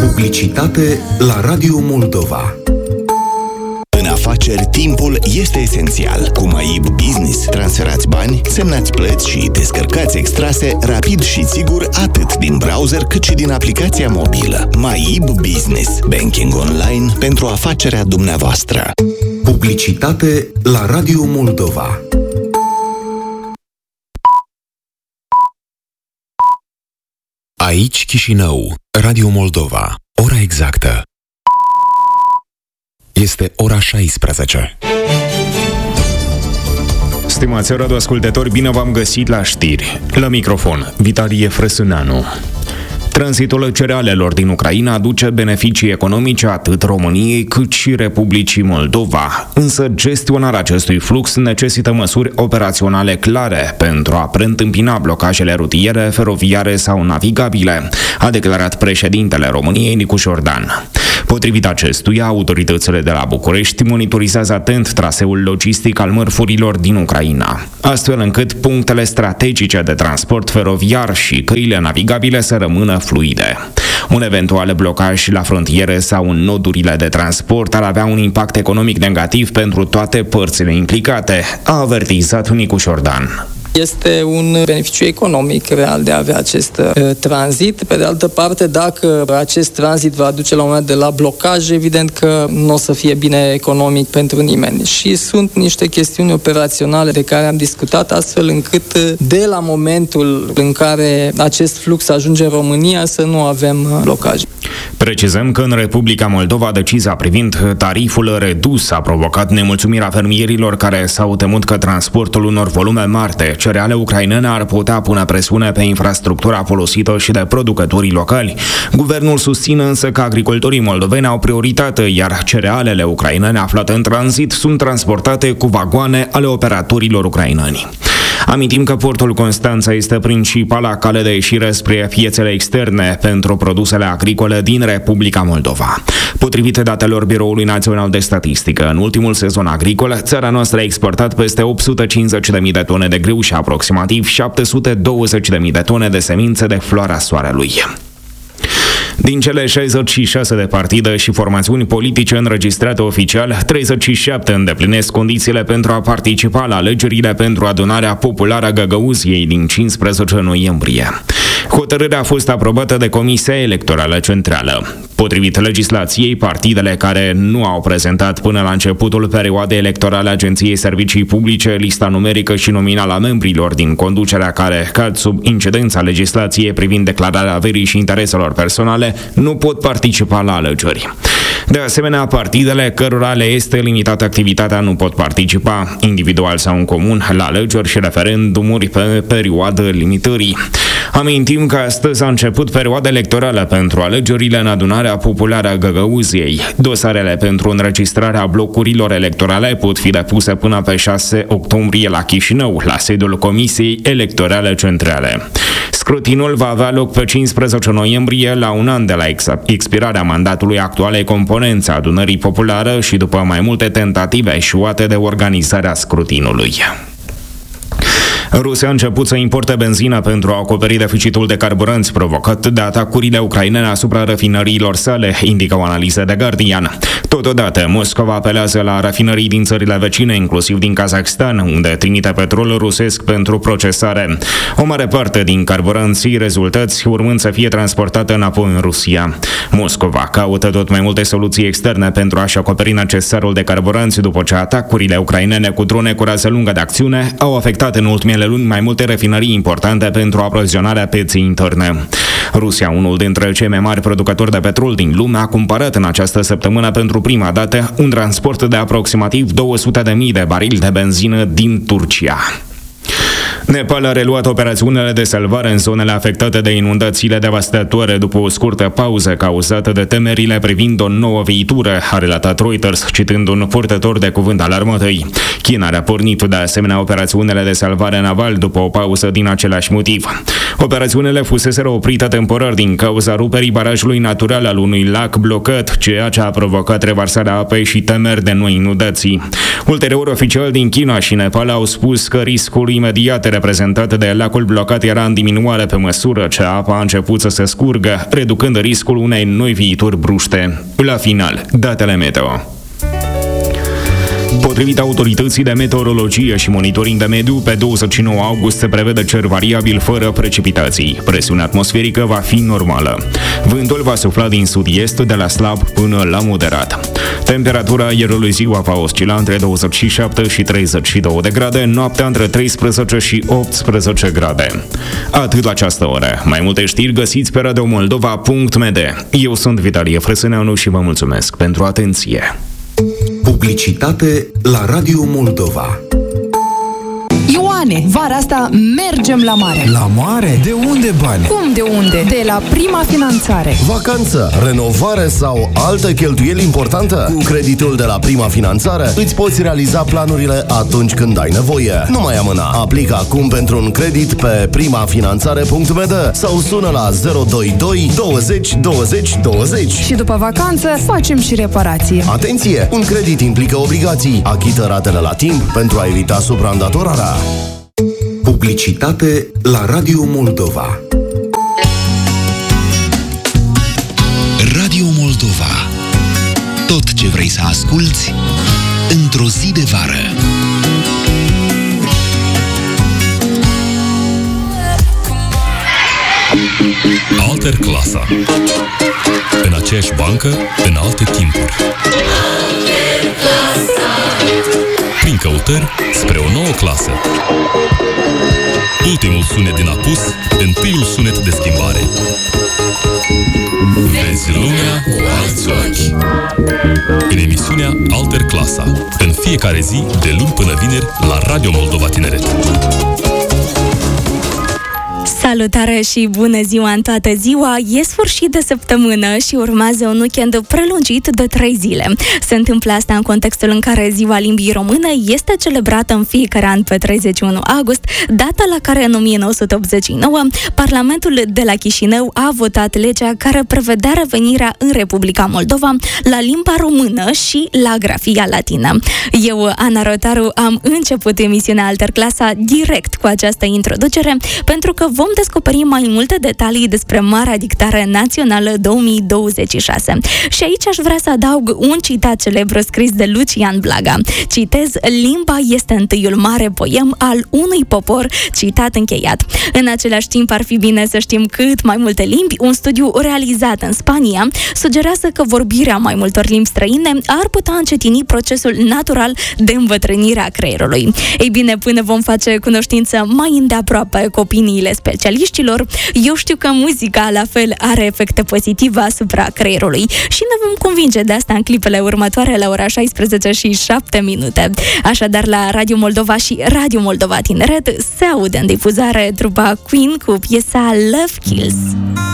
Publicitate la Radio Moldova. În afaceri, timpul este esențial. Cu MyIB Business, transferați bani, semnați plăți și descărcați extrase rapid și sigur atât din browser cât și din aplicația mobilă. MyIB Business, banking online pentru afacerea dumneavoastră. Publicitate la Radio Moldova. Aici Chișinău, Radio Moldova. Ora exactă este ora 16. Stimați radioascultători, bine v-am găsit la știri. La microfon, Vitalie Frăsâneanu. Tranzitul cerealelor din Ucraina aduce beneficii economice atât României cât și Republicii Moldova. Însă gestionarea acestui flux necesită măsuri operaționale clare pentru a preîntâmpina blocajele rutiere, feroviare sau navigabile, a declarat președintele României, Nicu Șordan. Potrivit acestuia, autoritățile de la București monitorizează atent traseul logistic al mărfurilor din Ucraina, astfel încât punctele strategice de transport feroviar și căile navigabile să rămână fluide. Un eventual blocaj la frontiere sau în nodurile de transport ar avea un impact economic negativ pentru toate părțile implicate, a avertizat Nicu Șordan. Este un beneficiu economic real de a avea acest tranzit. Pe de altă parte, dacă acest tranzit va duce la un moment de la blocaj, evident că nu o să fie bine economic pentru nimeni. Și sunt niște chestiuni operaționale de care am discutat, astfel încât de la momentul în care acest flux ajunge în România să nu avem blocaj. Precizăm că în Republica Moldova decizia privind tariful redus a provocat nemulțumirea fermierilor care s-au temut că transportul unor volume mari de cereale ucrainene ar putea pune presiune pe infrastructura folosită și de producătorii locali. Guvernul susține însă că agricultorii moldoveni au prioritate, iar cerealele ucrainene aflate în tranzit sunt transportate cu vagoane ale operatorilor ucraineni. Amintim că portul Constanța este principala cale de ieșire spre piețele externe pentru produsele agricole din Republica Moldova. Potrivit datelor Biroului Național de Statistică, în ultimul sezon agricol, țara noastră a exportat peste 850.000 de tone de grâu și aproximativ 720.000 de tone de semințe de floarea soarelui. Din cele 66 de partide și formațiuni politice înregistrate oficial, 37 îndeplinesc condițiile pentru a participa la alegerile pentru adunarea populară a Găgăuziei din 15 noiembrie. Hotărârea a fost aprobată de Comisia Electorală Centrală. Potrivit legislației, partidele care nu au prezentat până la începutul perioadei electorale Agenției Servicii Publice lista numerică și nominală a membrilor din conducerea care cad sub incidența legislației privind declararea averii și intereselor personale nu pot participa la alegeri. De asemenea, partidele cărora le este limitată activitatea nu pot participa, individual sau în comun, la alegeri și referendumuri pe perioadă limitării. Amintim că astăzi a început perioada electorală pentru alegerile în adunarea populară a Găgăuziei. Dosarele pentru înregistrarea blocurilor electorale pot fi depuse până pe 6 octombrie la Chișinău, la sediul Comisiei Electorale Centrale. Scrutinul va avea loc pe 15 noiembrie, la un an de la expirarea mandatului actualei componențe a adunării populare și după mai multe tentative eșuate de organizarea scrutinului. Rusia a început să importe benzină pentru a acoperi deficitul de carburanți provocat de atacurile ucrainene asupra rafinăriilor sale, indică o analiză de Guardian. Totodată, Moscova apelează la rafinării din țările vecine, inclusiv din Kazakhstan, unde trimite petrol rusesc pentru procesare. O mare parte din carburanții rezultați urmând să fie transportată înapoi în Rusia. Moscova caută tot mai multe soluții externe pentru a-și acoperi necesarul de carburanți după ce atacurile ucrainene cu drone cu rază lungă de acțiune au afectat în ultimele luni mai multe rafinării importante pentru aprovizionarea pieței interne. Rusia, unul dintre cei mai mari producători de petrol din lume, a cumpărat în această săptămână pentru prima dată un transport de aproximativ 200.000 de barili de benzină din Turcia. Nepal a reluat operațiunile de salvare în zonele afectate de inundațiile devastatoare după o scurtă pauză cauzată de temerile privind o nouă viitură, a relatat Reuters, citând un purtător de cuvânt al armatei. China a pornit de asemenea operațiunile de salvare naval după o pauză din același motiv. Operațiunile fuseseră oprite temporar din cauza ruperii barajului natural al unui lac blocat, ceea ce a provocat revarsarea apei și temeri de noi inundații. Ulterior, oficiali din China și Nepal au spus că riscul imediat reprezentat de lacul blocat era în diminuare pe măsură ce apa a început să se scurgă, reducând riscul unei noi viituri bruște. La final, datele meteo. Potrivit autorității de meteorologie și monitoring de mediu, pe 29 august se prevede cer variabil fără precipitații. Presiunea atmosferică va fi normală. Vântul va sufla din sud-est de la slab până la moderat. Temperatura aerului ziua va oscila între 27 și 32 de grade, noaptea între 13 și 18 grade. Atât la această oră. Mai multe știri găsiți pe radiomoldova.md. Eu sunt Vitalie Frăsâneanu și vă mulțumesc pentru atenție. Publicitate la Radio Moldova. Ioane, vara asta mergem la mare. La mare? De unde bani? Cum de unde? De la Prima Finanțare. Vacanță, renovare sau altă cheltuieli importantă? Cu creditul de la Prima Finanțare îți poți realiza planurile atunci când ai nevoie. Nu mai amâna. Aplică acum pentru un credit pe primafinanțare.md sau sună la 022 20 20 20. Și după vacanță facem și reparație. Atenție! Un credit implică obligații. Achită ratele la timp pentru a evita supraîndatorarea. Publicitate la Radio Moldova. Radio Moldova. Tot ce vrei să asculți într-o zi de vară. Alter Clasa. În aceeași bancă, în alte timpuri. Prin căutări spre o nouă clasă. Ultimul sunet din apus, întâiul sunet de schimbare. Vezi lumea cu alți ochi. În emisiunea Alter Clasa, în fiecare zi, de luni până vineri, la Radio Moldova Tineret. Salutare și bună ziua în toată ziua! E sfârșit de săptămână și urmează un weekend prelungit de 3 zile. Se întâmplă asta în contextul în care Ziua Limbii Române este celebrată în fiecare an pe 31 august, data la care în 1989 Parlamentul de la Chișinău a votat legea care prevedea revenirea în Republica Moldova la limba română și la grafia latină. Eu, Ana Rotaru, am început emisiunea Alter Clasa direct cu această introducere pentru că vom descoperi mai multe detalii despre Marea Dictare Națională 2026. Și aici aș vrea să adaug un citat celebru scris de Lucian Blaga. Citez: limba este întâiul mare poem al unui popor, citat încheiat. În același timp ar fi bine să știm cât mai multe limbi. Un studiu realizat în Spania sugerează că vorbirea mai multor limbi străine ar putea încetini procesul natural de îmbătrânire a creierului. Ei bine, până vom face cunoștință mai îndeaproape cu opiniile specialiștilor, eu știu că muzica la fel are efecte pozitive asupra creierului și ne vom convinge de asta în clipele următoare la ora 16 și 7 minute. Așadar, la Radio Moldova și Radio Moldova Tineret se aude în difuzare trupa Queen cu piesa Love Kills.